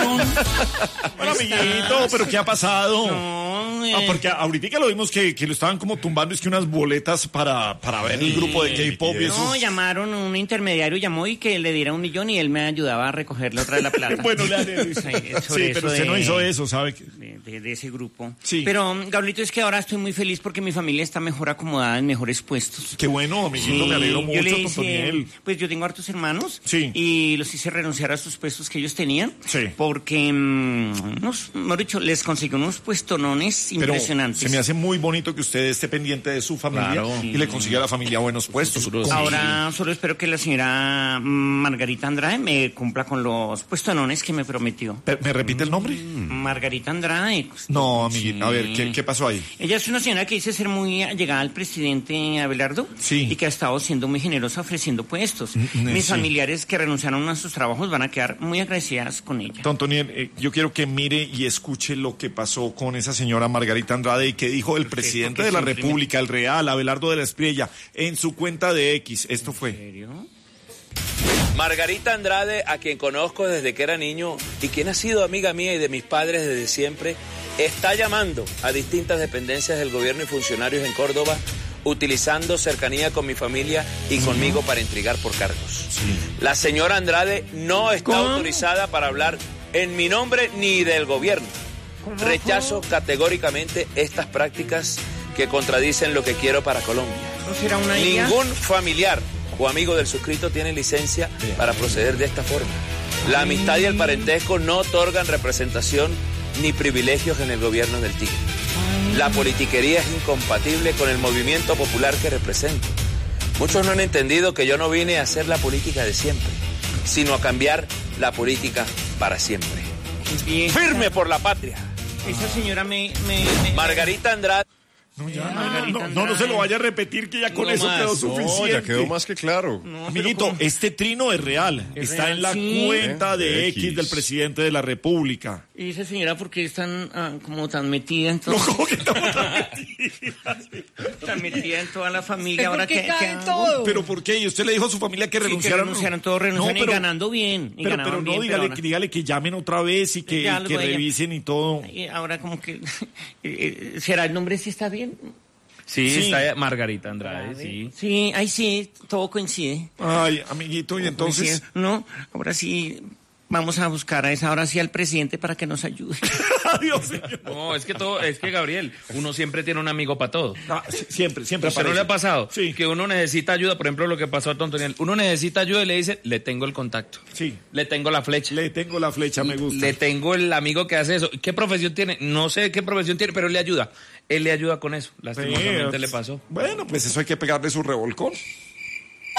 Hola, amiguito, ¿pero qué ha pasado? No, Porque ahorita lo vimos que lo estaban como tumbando, es que unas boletas para ver el grupo de K-pop y eso. No, llamaron, un intermediario llamó y que le diera 1 millón y él me ayudaba a recogerle otra de la plata. Bueno, sí, pero usted no hizo eso, ¿sabe? De ese grupo. Sí. Pero, Gabrielito, es que ahora estoy muy feliz porque mi familia está mejor acomodada en mejores puestos. Qué bueno, amiguito, me alegro mucho, Yo le Toniel. pues yo tengo hartos hermanos. Sí. Y los hice renunciar a sus puestos que ellos tenían. Sí. Porque, mejor dicho, les conseguí unos puestonones Pero impresionantes. se me hace muy bonito que usted esté pendiente de su familia, Claro. y le consiga a la familia buenos puestos. Ahora solo espero que la señora Margarita Andrade me cumpla con los puestonones que me prometió. ¿Me repite el nombre? Margarita Andrade. No, amiguito, a ver, ¿qué pasó ahí? Ella es una señora que dice ser muy allegada al presidente Abelardo. Sí. Y que ha estado siendo muy generosa ofreciendo puestos. Mis sí. familiares que renunciaron a sus trabajos van a quedar muy agradecidas con ella. Don Toniel, yo quiero que mire y escuche lo que pasó con esa señora Margarita Andrade y que dijo el presidente porque de la simplemente- República, el Real, Abelardo de la Espriella, en su cuenta de X. Esto ¿En fue. serio? Margarita Andrade, a quien conozco desde que era niño y quien ha sido amiga mía y de mis padres desde siempre, está llamando a distintas dependencias del gobierno y funcionarios en Córdoba, utilizando cercanía con mi familia y conmigo para intrigar por cargos. La señora Andrade no está autorizada para hablar en mi nombre ni del gobierno. Rechazo categóricamente estas prácticas que contradicen lo que quiero para Colombia. ¿No será una ella? Ningún familiar o amigo del suscrito tiene licencia para proceder de esta forma. La amistad y el parentesco no otorgan representación ni privilegios en el gobierno del Tigre. La politiquería es incompatible con el movimiento popular que represento. Muchos no han entendido que yo no vine a hacer la política de siempre, sino a cambiar la política para siempre. Bien. ¡Firme por la patria! Esa señora me... Margarita Andrade. No se lo vaya a repetir, que ya con eso quedó suficiente. No, ya quedó más que claro. No, Amiguito, pero este trino es real. Es Está real, en la sí. cuenta de X. X del presidente de la República. ¿Y esa señora por qué es tan, como tan metida en todo? No, ¿cómo que estamos tan metidos? Tan metida en toda la familia. ¿Por Ahora qué que cae todo? ¿Pero por qué? ¿Y usted le dijo a su familia que Sí, que renunciaran? renunciaron, todos renunciaron No, y ganando bien. Y Pero ganaban no, bien, dígale, pero dígale que llamen otra vez y que, Ya lo que voy a llamar. revisen y todo. Y ahora como que... ¿será el nombre si está bien? Sí, Sí. está Margarita Andrade, sí. Sí, ahí sí, todo coincide. Ay, amiguito, y entonces... Coincide. No, ahora sí... Vamos a buscar a esa hora sí al presidente para que nos ayude. Adiós, señor. No, es que Gabriel, uno siempre tiene un amigo para todo. Siempre ¿A usted no aparece. le ha pasado? Sí. Que uno necesita ayuda, por ejemplo, lo que pasó a Tontoniel. Uno necesita ayuda y le dice, le tengo el contacto. Sí. Le tengo la flecha. Le tengo la flecha, me gusta. Le tengo el amigo que hace eso. ¿Qué profesión tiene? No sé qué profesión tiene, pero él le ayuda. Él le ayuda con eso. Lastimosamente le pasó. Bueno, pues eso hay que pegarle su revolcón.